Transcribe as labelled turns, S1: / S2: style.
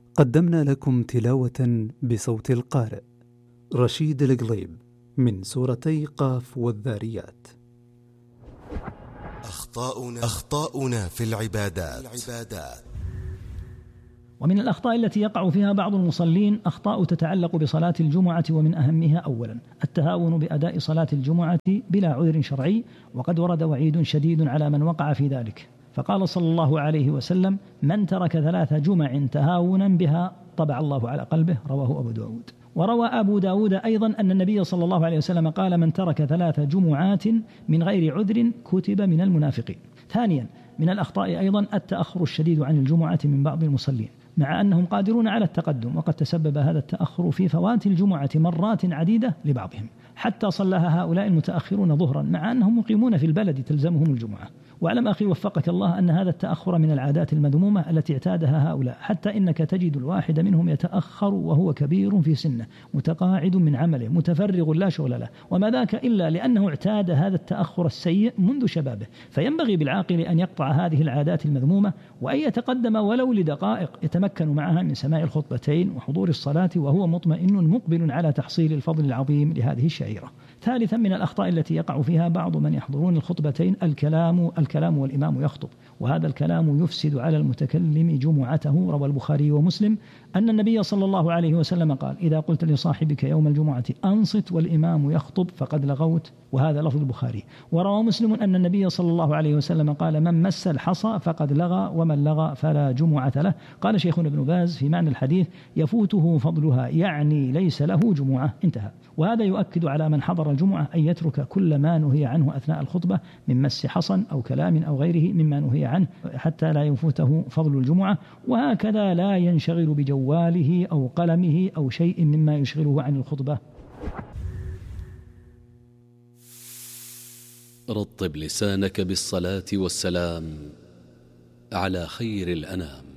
S1: قدمنا لكم تلاوة بصوت القارئ رشيد القليب من سورتي قاف والذاريات.
S2: أخطاؤنا في العبادات.
S3: ومن الأخطاء التي يقع فيها بعض المصلين أخطاء تتعلق بصلاة الجمعة، ومن أهمها أولا التهاون بأداء صلاة الجمعة بلا عذر شرعي، وقد ورد وعيد شديد على من وقع في ذلك، فقال صلى الله عليه وسلم: من ترك 3 جمع تهاونا بها طبع الله على قلبه، رواه أبو داود. وروى أبو داود أيضا أن النبي صلى الله عليه وسلم قال: من ترك 3 جمعات من غير عذر كتب من المنافقين. ثانيا، من الأخطاء أيضا التأخر الشديد عن الجمعة من بعض المصلين، مع أنهم قادرون على التقدم، وقد تسبب هذا التأخر في فوات الجمعة مرات عديدة لبعضهم، حتى صلىها هؤلاء المتأخرون ظهرا مع أنهم مقيمون في البلد تلزمهم الجمعة. واعلم أخي وفقك الله أن هذا التأخر من العادات المذمومة التي اعتادها هؤلاء، حتى إنك تجد الواحد منهم يتأخر وهو كبير في سنه، متقاعد من عمله، متفرغ لا شغل له، وما ذاك إلا لأنه اعتاد هذا التأخر السيء منذ شبابه. فينبغي بالعاقل أن يقطع هذه العادات المذمومة، وأن يتقدم ولو لدقائق يتمكن معها من سماع الخطبتين وحضور الصلاة وهو مطمئن مقبل على تحصيل الفضل العظيم لهذه الشعيرة. ثالثا، من الأخطاء التي يقع فيها بعض من يحضرون الخطبتين الكلام والإمام يخطب، وهذا الكلام يفسد على المتكلم جمعته. روى البخاري ومسلم أن النبي صلى الله عليه وسلم قال: إذا قلت لصاحبك يوم الجمعة أنصت والإمام يخطب فقد لغوت، وهذا لفظ البخاري. وروى مسلم أن النبي صلى الله عليه وسلم قال: من مس الحصى فقد لغى، ومن لغى فلا جمعة له. قال شيخنا ابن باز في معنى الحديث: يفوته فضلها، يعني ليس له جمعة. انتهى. وهذا يؤكد على من حضر الجمعة أن يترك كل ما نهي عنه أثناء الخطبة من مس حصى أو كلام أو غيره مما نهي عنه، حتى لا يفوته فضل الجمعة. وهكذا لا ينشغل بجواله أو قلمه أو شيء مما يشغله عن الخطبة.
S4: رطب لسانك بالصلاة والسلام على خير الأنام.